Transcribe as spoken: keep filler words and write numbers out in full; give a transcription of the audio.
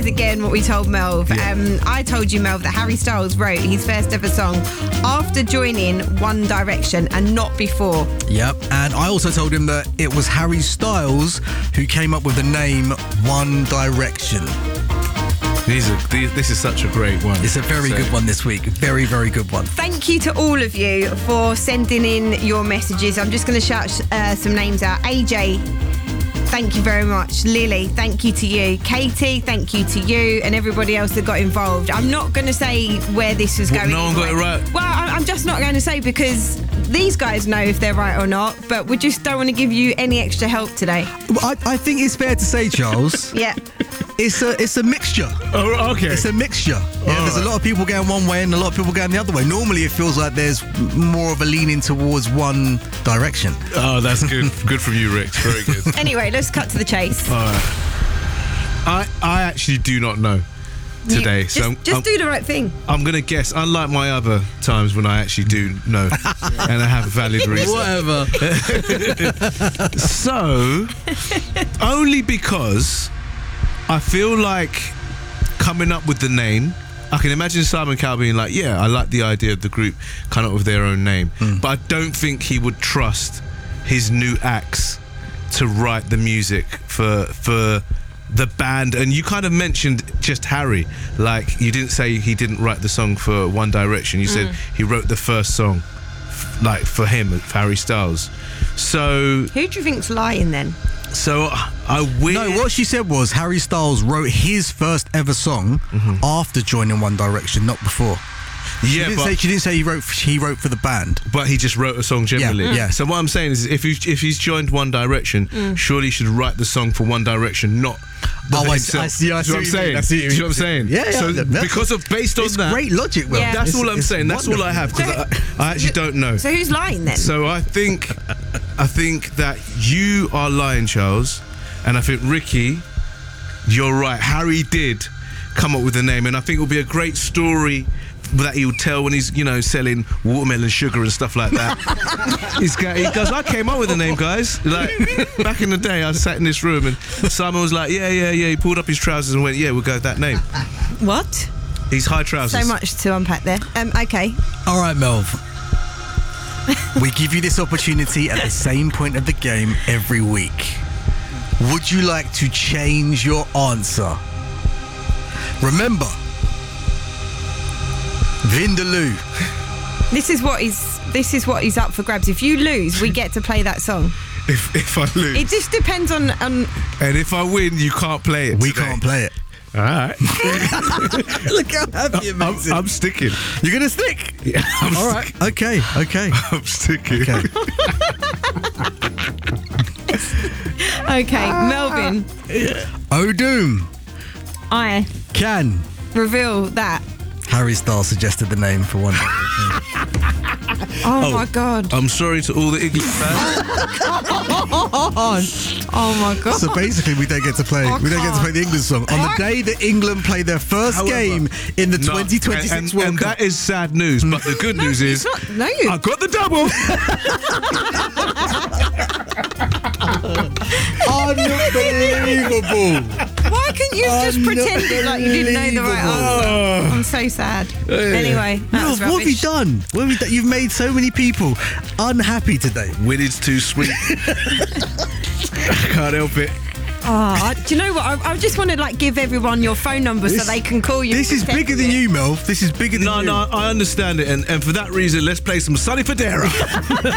guys again what we told Melv. Yeah. Um, I told you, Melv, that Harry Styles wrote his first ever song after joining One Direction and not before. Yep, and I also told him that it was Harry Styles who came up with the name One Direction. These are, these, this is such a great one. It's a very So- good one this week. Very, very good one. Thank you to all of you for sending in your messages. I'm just going to shout uh, some names out. A J, thank you very much. Lily, thank you to you. Katie, thank you to you, and everybody else that got involved. I'm not going to say where this was What, going. no one got it right? Well, I- I'm just not going to say because these guys know if they're right or not, but we just don't want to give you any extra help today. I, I think it's fair to say, Charles, Yeah. it's a it's a mixture. Oh, okay. It's a mixture. Yeah, there's a lot of people going one way and a lot of people going the other way. Normally, it feels like there's more of a leaning towards one direction. Oh, that's good. Good from you, Rick. Very good. Anyway, let's cut to the chase. All right. I I actually do not know You- today, just so I'm, just I'm, do the right thing. I'm gonna guess. Unlike my other times when I actually do know and I have valid reason. Whatever. So, only because I feel like coming up with the name, I can imagine Simon Cowell being like, yeah, I like the idea of the group coming up with their own name. But I don't think he would trust his new acts to write the music for for the band. And you kind of mentioned just Harry. Like, you didn't say he didn't write the song for One Direction. You said he wrote the first song, f- like, for him, for Harry Styles. So, Who do you think's lying then? so I wish... No, what she said was Harry Styles wrote his first ever song after joining One Direction, not before. She Yeah, didn't but, say she didn't say he wrote he wrote for the band. but he just wrote a song generally. Yeah, yeah. So what I'm saying is, if he, if he's joined One Direction, surely he should write the song for One Direction, not the Oh, I- himself. I see- I Do you know see what I'm what you mean. saying? I see what you Do you know what I'm mean. saying? Yeah, yeah, So yeah. because of based on It's that, great logic, Will. Yeah. that's It's- all I'm it's saying. That's all I have because I, I actually don't know. So who's lying then? So I think, I think that you are lying, Charles, and I think Ricky, you're right. Harry did come up with the name, and I think it'll be a great story that he'll tell when he's, you know, selling watermelon sugar and stuff like that. he's got, he goes, I came up with the name, guys. Like, back in the day, I sat in this room and Simon was like, yeah, yeah, yeah. He pulled up his trousers and went, yeah, we'll go with that name. What? He's high trousers. So much to unpack there. Um, okay. All right, Melv. We give you this opportunity at the same point of the game every week. Would you like to change your answer? Remember, Vindaloo. This is what he's this is what he's up for grabs. If you lose, we get to play that song. If, if I lose. It just depends on, on And if I win, you can't play it. We today. can't play it. All right. Look how happy it I'm, makes him. I'm sticking. You're going to stick? Yeah, I'm All right. Okay, okay. I'm sticking. Okay. Okay, Melvin, O'Doom. I Can. reveal that. Harry Styles suggested the name for one. Oh, my god. I'm sorry to all the English fans. Oh my god. So basically, we don't get to play. I We don't get to can't. play the England song on the day that England play their first However, game in the No, twenty twenty-six and, and, World and Cup. that is sad news, but the good news is It's not, no, you. I got the double. Unbelievable! Why couldn't you have just pretended like you didn't know the right answer? I'm so sad. Anyway, that Well, was what have you rubbish. done? What have you done? You've made so many people unhappy today. Winning's too sweet. I can't help it. Oh, I, do you know what? I, I just want to like give everyone your phone number This- so they can call you. This is and text bigger than you, Melv. This is bigger than No, you. no, I understand it, and, and for that reason, let's play some Sonny Fodera.